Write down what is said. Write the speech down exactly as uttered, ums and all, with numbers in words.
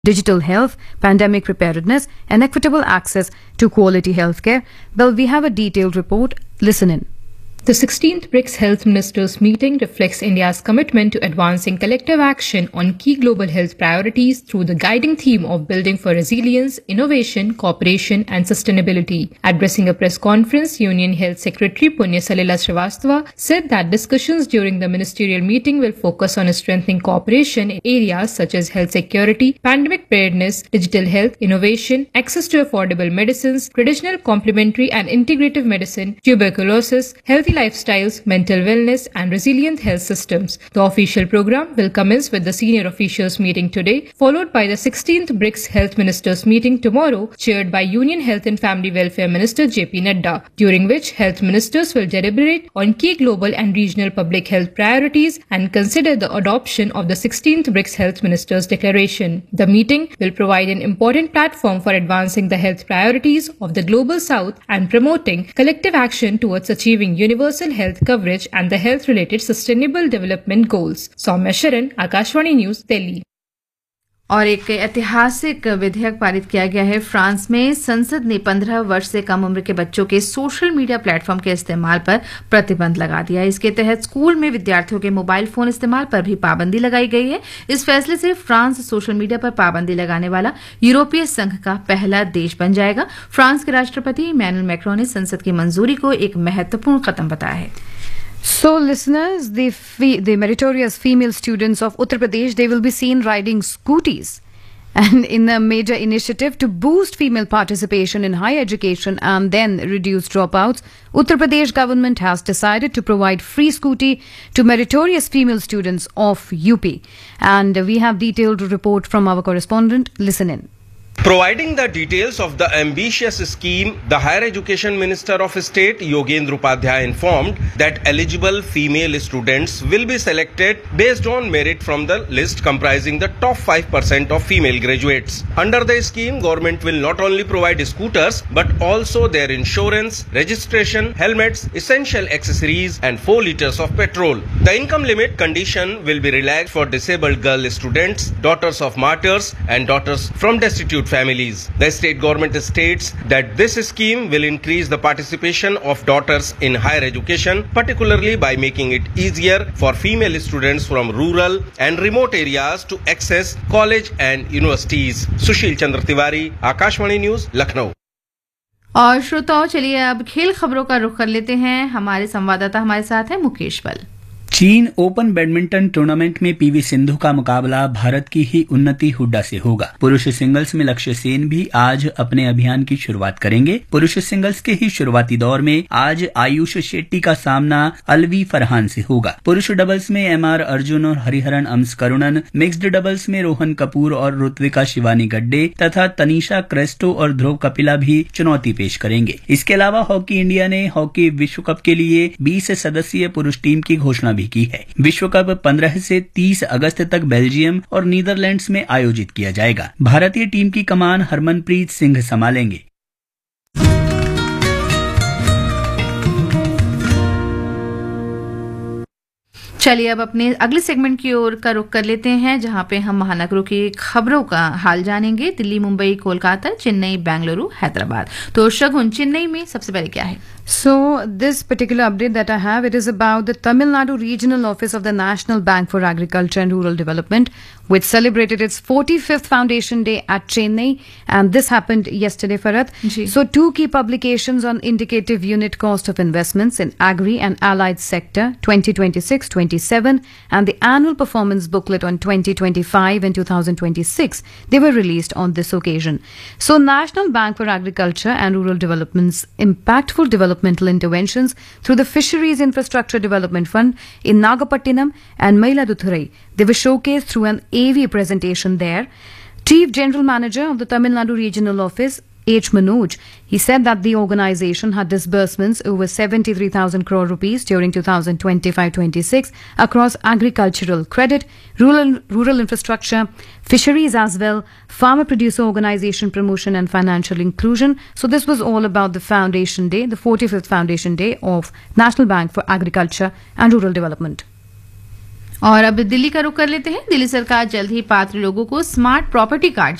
digital health, pandemic preparedness, and equitable access to quality healthcare. Well, we have a detailed report. Listen in. The sixteenth BRICS Health Ministers meeting reflects India's commitment to advancing collective action on key global health priorities through the guiding theme of building for resilience, innovation, cooperation and sustainability. Addressing a press conference, Union Health Secretary Punya Salila Srivastava said that discussions during the ministerial meeting will focus on strengthening cooperation in areas such as health security, pandemic preparedness, digital health, innovation, access to affordable medicines, traditional complementary and integrative medicine, tuberculosis, healthy lifestyles, mental wellness and resilient health systems. The official program will commence with the senior officials meeting today, followed by the sixteenth BRICS Health Ministers meeting tomorrow, chaired by Union Health and Family Welfare Minister J P Nadda, during which health ministers will deliberate on key global and regional public health priorities and consider the adoption of the sixteenth BRICS Health Ministers Declaration. The meeting will provide an important platform for advancing the health priorities of the Global South and promoting collective action towards achieving universal universal health coverage and the health-related sustainable development goals. Saumya शरण, Akashvani news, Delhi. और एक ऐतिहासिक विधेयक पारित किया गया है। France में संसद ने पंद्रह वर्ष से कम उम्र के बच्चों के सोशल मीडिया प्लेटफॉर्म के इस्तेमाल पर प्रतिबंध लगा दिया है। इसके तहत स्कूल में विद्यार्थियों के मोबाइल फोन इस्तेमाल पर भी पाबंदी लगाई गई है। इस फैसले से फ्रांस सोशल मीडिया पर पाबंदी लगाने वाला यूरोपीय संघ का पहला देश बन जाएगा। फ्रांस के राष्ट्रपति इमैनुअल मैक्रोन ने संसद की मंजूरी को एक महत्वपूर्ण कदम बताया है। So, listeners, the fe- the meritorious female students of Uttar Pradesh, they will be seen riding scooties, and in a major initiative to boost female participation in higher education and then reduce dropouts, Uttar Pradesh government has decided to provide free scooty to meritorious female students of U P. And we have detailed report from our correspondent. Listen in. Providing the details of the ambitious scheme, the Higher Education Minister of State Yogendra Upadhyay informed that eligible female students will be selected based on merit from the list comprising the top five percent of female graduates. Under the scheme, government will not only provide scooters but also their insurance, registration, helmets, essential accessories and four liters of petrol. The income limit condition will be relaxed for disabled girl students, daughters of martyrs and daughters from destitute families. The state government states that this scheme will increase the participation of daughters in higher education, particularly by making it easier for female students from rural and remote areas to access college and universities. Sushil Chandra Tiwari, Akashvani News, Lucknow. और श्रोताओं, चलिए अब खेल खबरों का रुख कर लेते हैं। हमारे संवाददाता हमारे साथ है मुकेश बल। चीन ओपन बैडमिंटन टूर्नामेंट में पीवी सिंधु का मुकाबला भारत की ही उन्नति हुड्डा से होगा। पुरुष सिंगल्स में लक्ष्य सेन भी आज अपने अभियान की शुरुआत करेंगे। पुरुष सिंगल्स के ही शुरुआती दौर में आज आयुष शेट्टी का सामना अलवी फरहान से होगा। पुरुष डबल्स में एम आर अर्जुन और हरिहरन अम्सकरुणन, मिक्स्ड डबल्स में रोहन कपूर और ऋत्विका शिवानी गड्डे तथा तनीषा क्रेस्टो और ध्रुव कपिला भी चुनौती पेश करेंगे। इसके अलावा हॉकी इंडिया ने हॉकी विश्व कप के लिए बीस सदस्यीय पुरुष टीम की घोषणा भी की है। विश्व कप पंद्रह से तीस अगस्त तक बेल्जियम और नीदरलैंड्स में आयोजित किया जाएगा। भारतीय टीम की कमान हरमनप्रीत सिंह संभालेंगे। चलिए अब अपने अगले सेगमेंट की ओर का रुख कर लेते हैं, जहां पे हम महानगरों की खबरों का हाल जानेंगे। दिल्ली, मुंबई, कोलकाता, चेन्नई, बेंगलुरु, हैदराबाद। तो शगुन, चेन्नई में सबसे पहले क्या है? So, this particular update that I have, it is about the Tamil Nadu Regional Office of the National Bank for Agriculture and Rural Development, which celebrated its forty-fifth Foundation Day at Chennai, and this happened yesterday, Farad. Ji. So, two key publications on indicative unit cost of investments in agri and allied sector twenty twenty-six twenty-seven and the annual performance booklet on twenty twenty-five and two thousand twenty-six, they were released on this occasion. So, National Bank for Agriculture and Rural Development's impactful developmental interventions through the Fisheries Infrastructure Development Fund in Nagapattinam and Mailaduthurai, they were showcased through an A V presentation there. Chief General Manager of the Tamil Nadu Regional Office, H. Manoj, he said that the organization had disbursements over seventy-three thousand crore rupees during two thousand twenty-five twenty-six across agricultural credit, rural, rural infrastructure, fisheries as well, farmer producer organization promotion and financial inclusion. So this was all about the Foundation Day, the forty-fifth Foundation Day of National Bank for Agriculture and Rural Development. और अब दिल्ली का रुख कर लेते हैं। दिल्ली सरकार जल्द ही पात्र लोगों को स्मार्ट प्रॉपर्टी कार्ड